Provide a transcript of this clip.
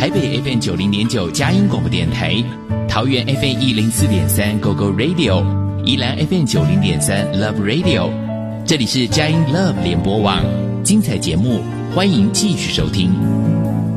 台北 FM 90.9佳音广播电台，桃园 FM 104.3 Go Go Radio， 宜兰 FM 90.3 Love Radio。这里是佳音 Love 联播网，精彩节目，欢迎继续收听。